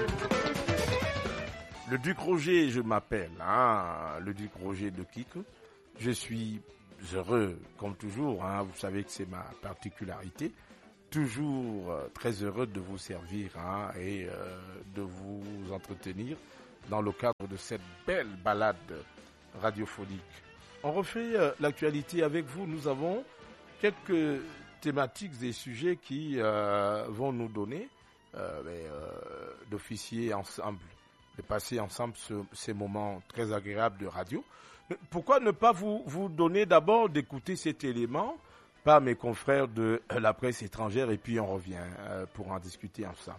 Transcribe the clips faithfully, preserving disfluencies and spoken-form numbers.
Le Duc Roger, je m'appelle, hein, le Duc Roger de Kik. Je suis heureux, comme toujours, hein, vous savez que c'est ma particularité. Toujours euh, très heureux de vous servir hein, et euh, de vous entretenir dans le cadre de cette belle balade radiophonique. On refait euh, l'actualité avec vous. Nous avons quelques thématiques et sujets qui euh, vont nous donner euh, mais, euh, d'officier ensemble, de passer ensemble ce, ces moments très agréables de radio. Mais pourquoi ne pas vous, vous donner d'abord d'écouter cet élément par mes confrères de la presse étrangère et puis on revient euh, pour en discuter ensemble.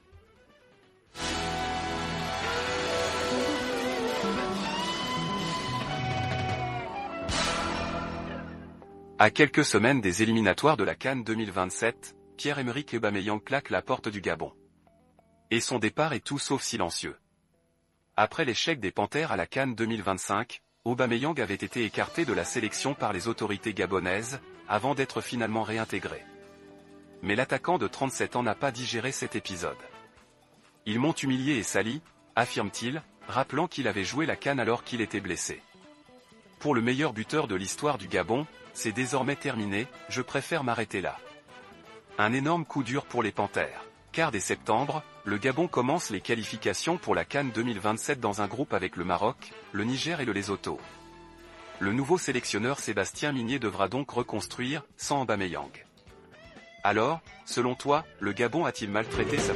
À quelques semaines des éliminatoires de la CAN deux mille vingt-sept, Pierre-Emerick Aubameyang claque la porte du Gabon. Et son départ est tout sauf silencieux. Après l'échec des Panthères à la CAN deux mille vingt-cinq, Aubameyang avait été écarté de la sélection par les autorités gabonaises, avant d'être finalement réintégré. Mais l'attaquant de trente-sept ans n'a pas digéré cet épisode. Ils m'ont humilié et sali, affirme-t-il, rappelant qu'il avait joué la CAN alors qu'il était blessé. Pour le meilleur buteur de l'histoire du Gabon, c'est désormais terminé, je préfère m'arrêter là. Un énorme coup dur pour les Panthères, car dès septembre, le Gabon commence les qualifications pour la CAN deux mille vingt-sept dans un groupe avec le Maroc, le Niger et le Lesotho. Le nouveau sélectionneur Sébastien Migné devra donc reconstruire, sans Aubameyang. Alors, selon toi, le Gabon a-t-il maltraité sa...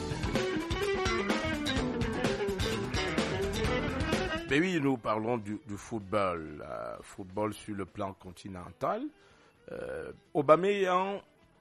Mais oui, nous parlons du, du football, euh, football sur le plan continental. Euh, Aubameyang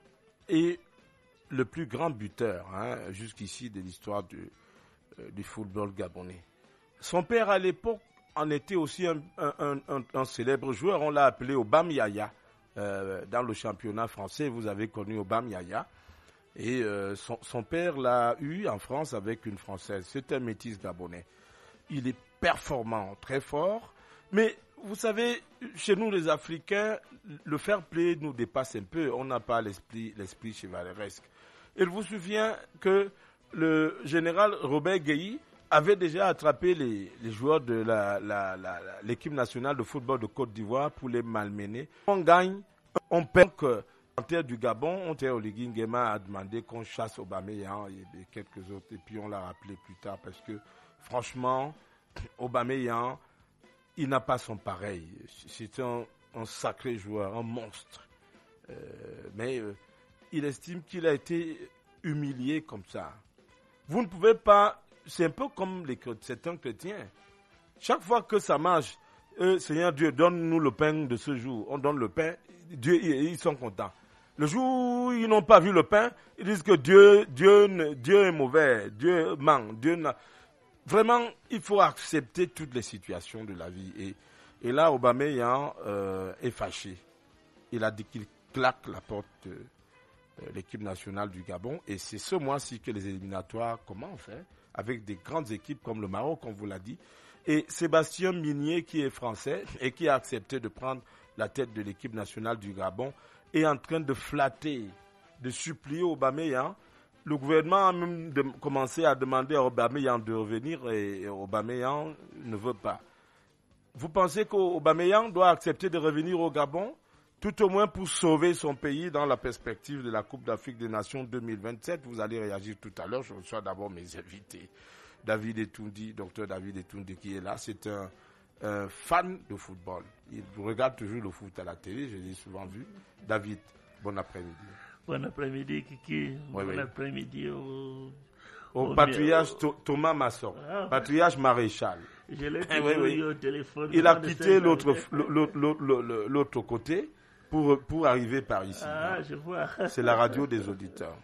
est le plus grand buteur hein, jusqu'ici de l'histoire du, euh, du football gabonais. Son père à l'époque en était aussi un, un, un, un célèbre joueur, on l'a appelé Aubameyaya. Euh, dans le championnat français, vous avez connu Aubameyaya. Et euh, son, son père l'a eu en France avec une Française. C'est un métis gabonais. Il est performant, très fort. Mais vous savez, chez nous les Africains, le fair play nous dépasse un peu. On n'a pas l'esprit, l'esprit chevaleresque. Il vous souvient que le général Robert Guéhi avait déjà attrapé les, les joueurs de la, la, la, la, l'équipe nationale de football de Côte d'Ivoire pour les malmener. On gagne, on perd que en terre du Gabon, on Oligui Nguema a demandé qu'on chasse Aubameyang et quelques autres. Et puis on l'a rappelé plus tard parce que franchement, Aubameyang, il n'a pas son pareil. C'est un, un sacré joueur, un monstre. Euh, mais euh, il estime qu'il a été humilié comme ça. Vous ne pouvez pas... C'est un peu comme les certains chrétiens. Chaque fois que ça marche, euh, Seigneur Dieu, donne-nous le pain de ce jour. On donne le pain, Dieu, ils sont contents. Le jour où ils n'ont pas vu le pain, ils disent que Dieu, Dieu, Dieu est mauvais, Dieu ment, Dieu n'a... Vraiment, il faut accepter toutes les situations de la vie. Et, et là, Aubameyang euh, est fâché. Il a dit qu'il claque la porte de euh, l'équipe nationale du Gabon. Et c'est ce mois-ci que les éliminatoires commencent, hein, avec des grandes équipes comme le Maroc, comme vous l'a dit. Et Sébastien Migné, qui est français et qui a accepté de prendre la tête de l'équipe nationale du Gabon, est en train de flatter, de supplier Aubameyang. Le gouvernement a même de, commencé à demander à Aubameyang de revenir et Aubameyang ne veut pas. Vous pensez qu'Aubameyang doit accepter de revenir au Gabon, tout au moins pour sauver son pays dans la perspective de la Coupe d'Afrique des Nations deux mille vingt-sept? Vous allez réagir tout à l'heure. Je reçois d'abord mes invités. David Etoundi, docteur David Etoundi qui est là, c'est un, un fan de football. Il regarde toujours le foot à la télé, je l'ai souvent vu. David, bon après-midi. Bon après-midi, Kiki. Oui, bon oui. après-midi au... Au, au patrouillage au... Thomas Masson. Ah, patrouillage Maréchal. Je l'ai toujours oui, oui. eu au téléphone. Il a quitté l'autre, l'autre, l'autre, l'autre côté pour, pour arriver par ici. Ah, je vois. C'est la radio des auditeurs.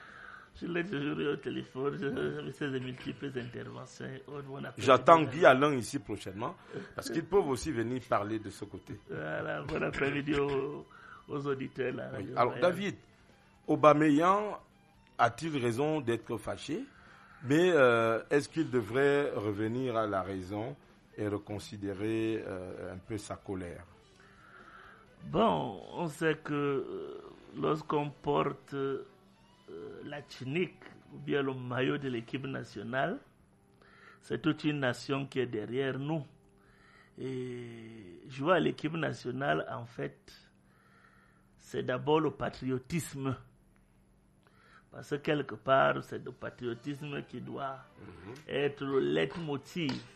Je l'ai toujours eu au téléphone, j'avais ces multiples interventions. J'attends Guy Alain ici prochainement, parce qu'ils peuvent aussi venir parler de ce côté. Voilà, bon après-midi aux, aux auditeurs. Là, oui. Alors, David, Aubameyang a-t-il raison d'être fâché? Mais euh, est-ce qu'il devrait revenir à la raison et reconsidérer euh, un peu sa colère? Bon, on sait que lorsqu'on porte... Euh, la tunique ou bien le maillot de l'équipe nationale, c'est toute une nation qui est derrière nous. Et jouer à l'équipe nationale, en fait, c'est d'abord le patriotisme. Parce que quelque part, c'est le patriotisme qui doit mm-hmm. être le leitmotiv